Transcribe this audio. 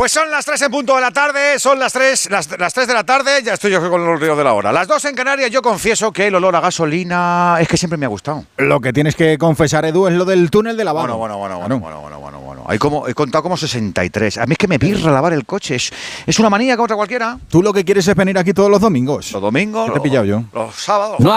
Pues son las 3 en punto de la tarde, son las 3 de la tarde, ya estoy yo con el río de la hora. Las 2 en Canarias, yo confieso que el olor a gasolina es que siempre me ha gustado. Lo que tienes que confesar, Edu, es lo del túnel de lavado. Bueno. He contado como 63. A mí es que me pirra lavar el coche, es una manía contra cualquiera. Tú lo que quieres es venir aquí todos los domingos. Los domingos, ¿Qué te he pillado yo? los sábados. No